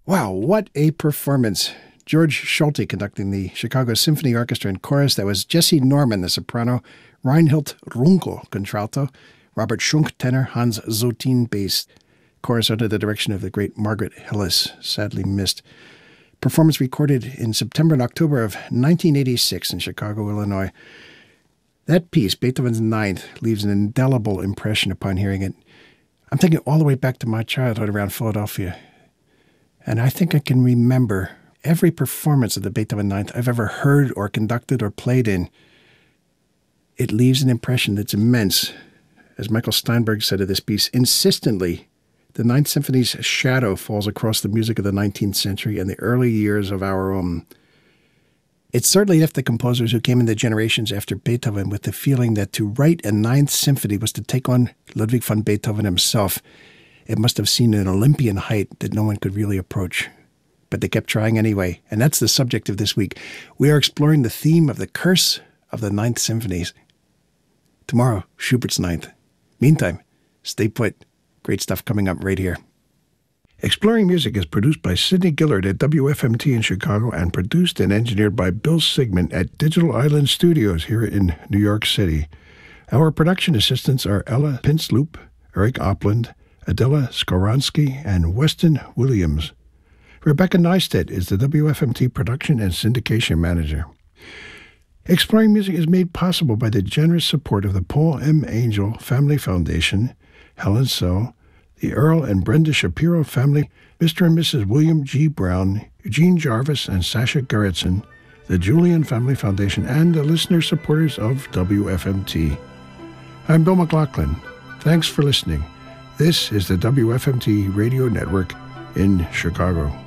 Wow, what a performance. George Schulte conducting the Chicago Symphony Orchestra and Chorus. That was Jesse Norman, the soprano, Reinhild Runkel, contralto, Robert Schunk, tenor, Hans Zotin, bass. Chorus under the direction of the great Margaret Hillis, sadly missed. Performance recorded in September and October of 1986 in Chicago, Illinois. That piece, Beethoven's Ninth, leaves an indelible impression upon hearing it. I'm thinking all the way back to my childhood around Philadelphia. And I think I can remember every performance of the Beethoven Ninth I've ever heard or conducted or played in. It leaves an impression that's immense. As Michael Steinberg said of this piece, insistently, the Ninth Symphony's shadow falls across the music of the 19th century and the early years of our own. It certainly left the composers who came in the generations after Beethoven with the feeling that to write a Ninth Symphony was to take on Ludwig van Beethoven himself. It must have seemed an Olympian height that no one could really approach. But they kept trying anyway, and that's the subject of this week. We are exploring the theme of the curse of the Ninth Symphonies. Tomorrow, Schubert's Ninth. Meantime, stay put. Great stuff coming up right here. Exploring Music is produced by Sidney Gillard at WFMT in Chicago and produced and engineered by Bill Sigmund at Digital Island Studios here in New York City. Our production assistants are Ella Pinsloop, Eric Opland, Adela Skoronsky, and Weston Williams. Rebecca Neistat is the WFMT production and syndication manager. Exploring Music is made possible by the generous support of the Paul M. Angel Family Foundation, Helen So, the Earl and Brenda Shapiro family, Mr. and Mrs. William G. Brown, Eugene Jarvis, and Sasha Gerritsen, the Julian Family Foundation, and the listener supporters of WFMT. I'm Bill McLaughlin. Thanks for listening. This is the WFMT Radio Network in Chicago.